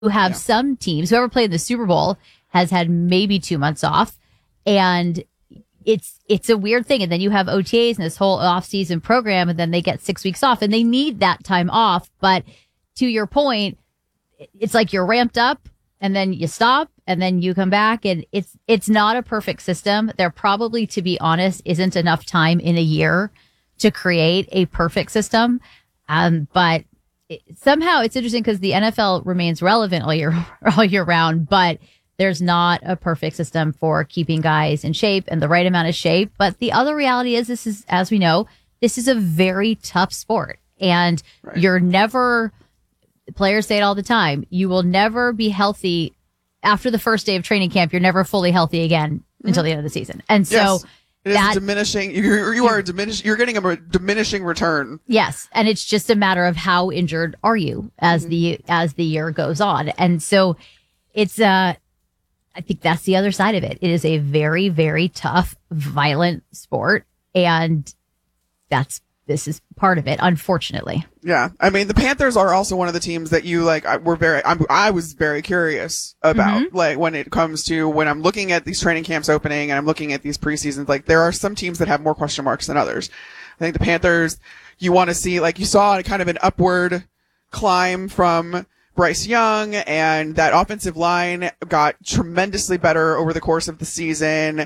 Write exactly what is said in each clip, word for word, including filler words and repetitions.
have yeah. some teams, whoever played in the Super Bowl has had maybe two months off. And it's, it's a weird thing. And then you have O T As and this whole off-season program, and then they get six weeks off and they need that time off. But to your point, it's like you're ramped up and then you stop and then you come back, and it's, it's not a perfect system. There probably, to be honest, isn't enough time in a year to create a perfect system. Um, but it, somehow it's interesting because the N F L remains relevant all year, all year round, but there's not a perfect system for keeping guys in shape and the right amount of shape. But the other reality is this is, as we know, this is a very tough sport, and right. you're never, players say it all the time, you will never be healthy after the first day of training camp. You're never fully healthy again mm-hmm. until the end of the season. And so yes. It that, is diminishing. You you are diminishing. You're getting a diminishing return. Yes, and it's just a matter of how injured are you as mm-hmm. the as the year goes on, and so it's uh, I think that's the other side of it. It is a very very tough, violent sport, and that's this is part of it, unfortunately. Yeah, I mean the Panthers are also one of the teams that you like. I, were very. I'm, I was very curious about mm-hmm. like when it comes to when I'm looking at these training camps opening and I'm looking at these preseasons. Like there are some teams that have more question marks than others. I think the Panthers, you want to see like you saw kind of an upward climb from Bryce Young, and that offensive line got tremendously better over the course of the season.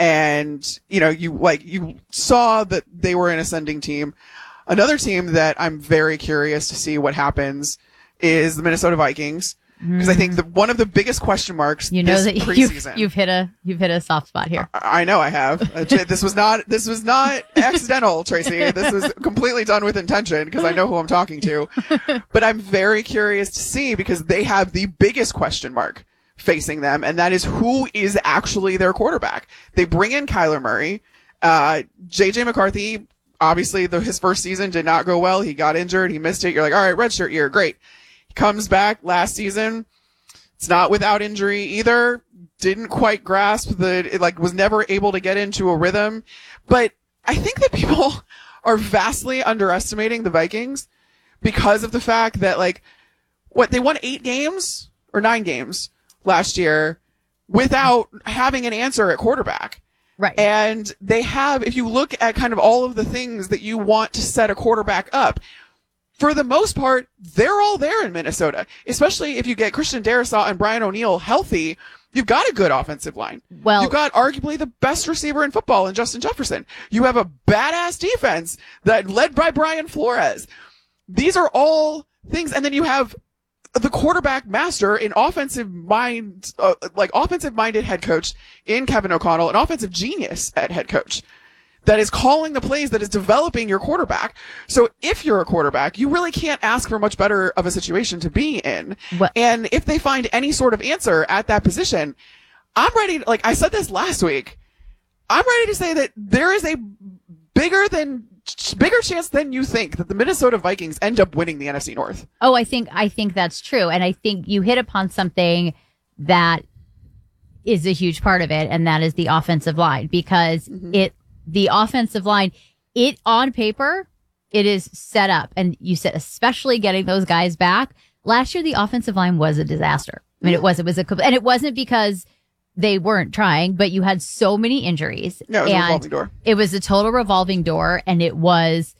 And, you know, you like, you saw that they were an ascending team. Another team that I'm very curious to see what happens is the Minnesota Vikings. Because I think the, one of the biggest question marks you know this that preseason. You've, you've hit a you've hit a soft spot here. I, I know I have. Uh, this was not this was not accidental, Tracy. This was completely done with intention because I know who I'm talking to. But I'm very curious to see because they have the biggest question mark facing them, and that is who is actually their quarterback. They bring in Kyler Murray, uh, J J McCarthy. Obviously, the, his first season did not go well. He got injured. He missed it. You're like, all right, redshirt year, great. Comes back last season. It's not without injury either. Didn't quite grasp the, it like was never able to get into a rhythm. But I think that people are vastly underestimating the Vikings because of the fact that like, what, they won eight games or nine games last year without having an answer at quarterback. Right. And they have, if you look at kind of all of the things that you want to set a quarterback up, for the most part, they're all there in Minnesota, especially if you get Christian Darrisaw and Brian O'Neill healthy. You've got a good offensive line. Well, you've got arguably the best receiver in football in Justin Jefferson. You have a badass defense that led by Brian Flores. These are all things. And then you have the quarterback master in offensive mind, uh, like offensive minded head coach in Kevin O'Connell, an offensive genius at head coach that is calling the plays, that is developing your quarterback. So if you're a quarterback, you really can't ask for much better of a situation to be in. What? And if they find any sort of answer at that position, I'm ready to, like I said this last week, I'm ready to say that there is a bigger than, bigger chance than you think that the Minnesota Vikings end up winning the N F C North. Oh, I think, I think that's true. And I think you hit upon something that is a huge part of it. And that is the offensive line, because mm-hmm. it, the offensive line, it on paper, it is set up. And you said, especially getting those guys back. Last year, the offensive line was a disaster. I mean, it was, it was a, and it wasn't because they weren't trying, but you had so many injuries. No, it was and a revolving door. It was a total revolving door, and it was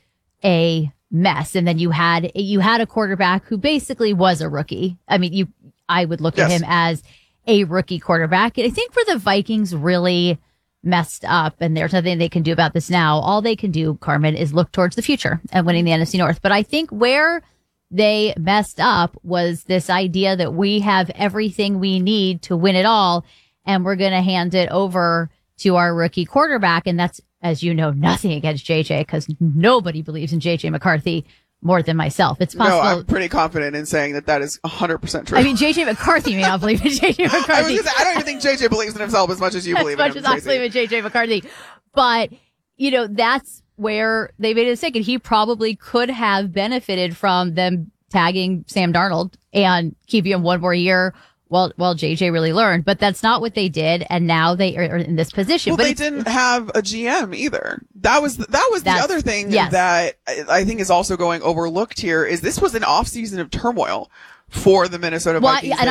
a mess. And then you had, you had a quarterback who basically was a rookie. I mean, you, I would look yes. at him as a rookie quarterback. And I think where the Vikings really messed up, and there's nothing they can do about this now. All they can do, Carmen, is look towards the future and winning the N F C North. But I think where they messed up was this idea that we have everything we need to win it all, and we're going to hand it over to our rookie quarterback. And that's, as you know, nothing against J J, because nobody believes in J J McCarthy more than myself. It's possible. No, I'm pretty confident in saying that that is one hundred percent true. I mean, J J McCarthy may not believe in J J McCarthy. I, was gonna say, I don't even think J J believes in himself as much as you believe in him. As much as I believe in J J McCarthy. But, you know, that's where they made a mistake. And he probably could have benefited from them tagging Sam Darnold and keeping him one more year while, while J J really learned. But that's not what they did. And now they are in this position. Well, but they didn't have a G M either. That was, that was the other thing yes. that I think is also going overlooked here is this was an off season of turmoil for the Minnesota Well, Vikings. and